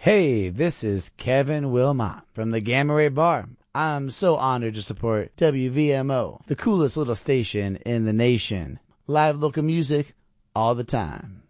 Hey, this is Kevin Wilmot from the Gamma Ray Bar. I'm so honored to support WVMO, the coolest little station in the nation. Live local music all the time.